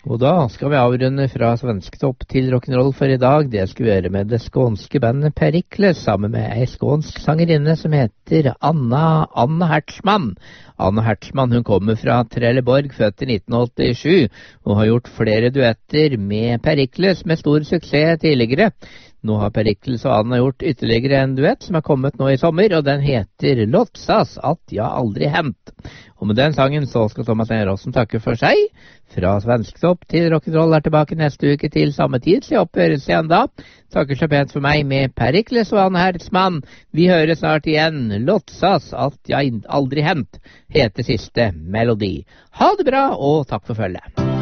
Og da skal vi avrunde fra svensktopp til rock'n'roll for i dag. Det skal vi gjøre med det skånske bandet Perikles, sammen med ei skånsk sangerinne som heter Anna Hertzmann. Anna Hertzmann, hun kommer fra Trelleborg, født i 1987, og har gjort flere duetter med Perikles med stor suksess tidligere. Nå har Perikles og Anna gjort ytterligere en duett som er kommet nå i sommer, og den heter Låtsas at jeg aldri hendt. Og med den sangen så skal Thomas Neråsen takke for seg. Fra svensktopp til rock'n'roll er tilbake neste uke til samme tid, så jeg oppføres igjen da. Takker så pent for meg med Perikles og Anna Hertzmann. Vi hører snart igjen. Låtsas at jeg aldri hendt heter siste melodi. Ha det bra, og takk for følget.